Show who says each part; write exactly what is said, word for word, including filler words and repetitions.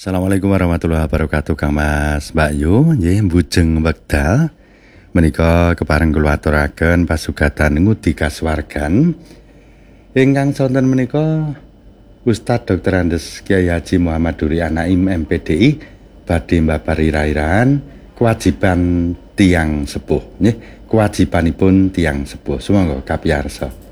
Speaker 1: Assalamualaikum warahmatullahi wabarakatuh Kang Mas Mbak Yu nggih mbujeng wekdal menika kepareng kula aturaken pasugatan ngudi kasuwargan ingkang sonten menika Ustadz Doktor Andes Kyai Haji Muhammad Duri Anaim M P D I badhe mbabari ira-iraan kewajiban tiang sepuh nggih kewajibanipun tiang sepuh sumangga kapiyarsa.